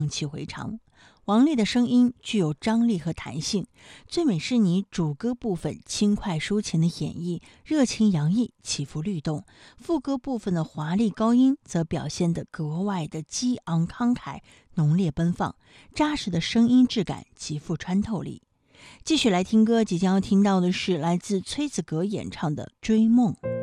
气回肠。王丽的声音具有张力和弹性，最美是你主歌部分轻快抒情的演绎，热情洋溢，起伏律动；副歌部分的华丽高音则表现得格外的激昂慷慨，浓烈奔放，扎实的声音质感极富穿透力。继续来听歌，即将要听到的是来自崔子格演唱的《追梦》。